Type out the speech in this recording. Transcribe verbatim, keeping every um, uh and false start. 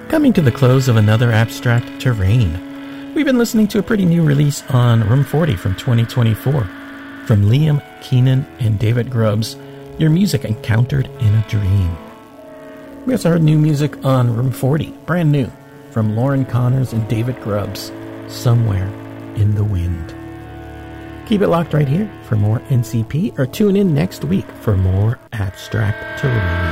Coming to the close of another Abstract Terrain. We've been listening to a pretty new release on Room forty from twenty twenty-four. From Liam Keenan and David Grubbs, Your Music Encountered in a Dream. We also heard new music on Room forty, brand new, from Lauren Connors and David Grubbs, Somewhere in the Wind. Keep it locked right here for more N C P, or tune in next week for more Abstract Terrain.